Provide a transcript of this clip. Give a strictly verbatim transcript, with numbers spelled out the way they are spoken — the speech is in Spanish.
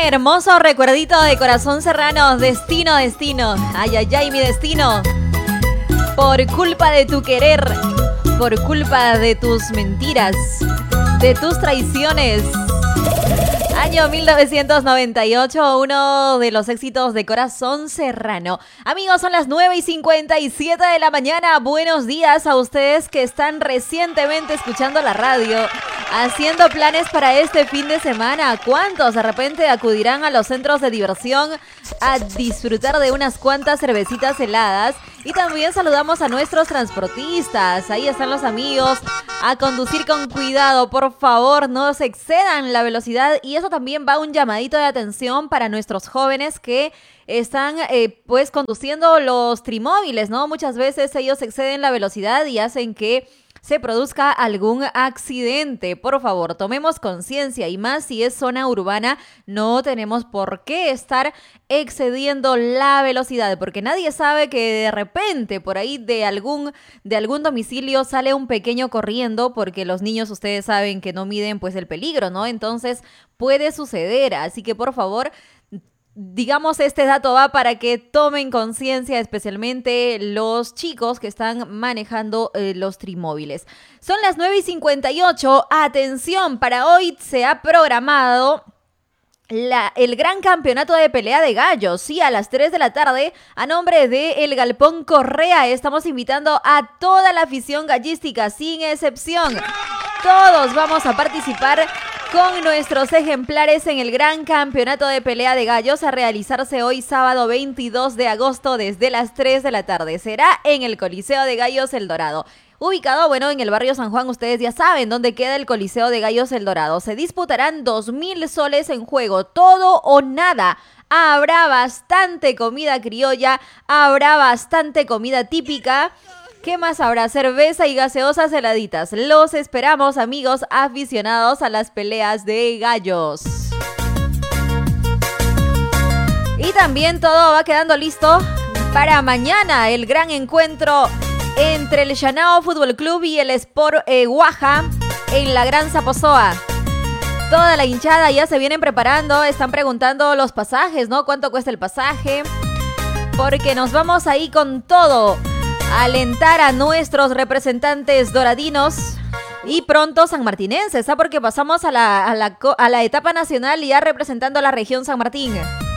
hermoso recuerdito de Corazón Serrano. Destino, destino. Ay, ay, ay, mi destino. Por culpa de tu querer, por culpa de tus mentiras, de tus traiciones. Año mil novecientos noventa y ocho, uno de los éxitos de Corazón Serrano. Amigos, son las nueve y cincuenta y siete de la mañana. Buenos días a ustedes que están recientemente escuchando la radio, haciendo planes para este fin de semana. ¿Cuántos de repente acudirán a los centros de diversión a disfrutar de unas cuantas cervecitas heladas? Y también saludamos a nuestros transportistas. Ahí están los amigos. A conducir con cuidado, por favor, no se excedan la velocidad. Y eso también va un llamadito de atención para nuestros jóvenes que están eh, pues conduciendo los trimóviles, ¿no? Muchas veces ellos exceden la velocidad y hacen que se produzca algún accidente. Por favor, tomemos conciencia, y más si es zona urbana, no tenemos por qué estar excediendo la velocidad, porque nadie sabe que de repente por ahí de algún, de algún domicilio sale un pequeño corriendo, porque los niños, ustedes saben que no miden pues el peligro, ¿no? Entonces puede suceder, así que por favor, digamos, este dato va para que tomen conciencia, especialmente los chicos que están manejando eh, los trimóviles. Son las nueve y cincuenta y ocho. Atención, para hoy se ha programado La, el gran campeonato de pelea de gallos. Sí, a las tres de la tarde, a nombre de El Galpón Correa, estamos invitando a toda la afición gallística, sin excepción. Todos vamos a participar con nuestros ejemplares en el gran campeonato de pelea de gallos, a realizarse hoy sábado veintidós de agosto desde las tres de la tarde. Será en el Coliseo de Gallos El Dorado. Ubicado, bueno, en el barrio San Juan, ustedes ya saben dónde queda el Coliseo de Gallos El Dorado. Se disputarán dos mil soles en juego, todo o nada. Habrá bastante comida criolla, habrá bastante comida típica. ¿Qué más habrá? Cerveza y gaseosas heladitas. Los esperamos, amigos aficionados a las peleas de gallos. Y también todo va quedando listo para mañana, el gran encuentro entre el Chanao Fútbol Club y el Sport eh, Guaja en la Gran Zaposoa. Toda la hinchada ya se vienen preparando, están preguntando los pasajes, ¿no? ¿Cuánto cuesta el pasaje? Porque nos vamos ahí con todo a alentar a nuestros representantes doradinos y pronto sanmartinenses, ¿sabes? Porque pasamos a la, a la, a la etapa nacional y ya representando a la región San Martín.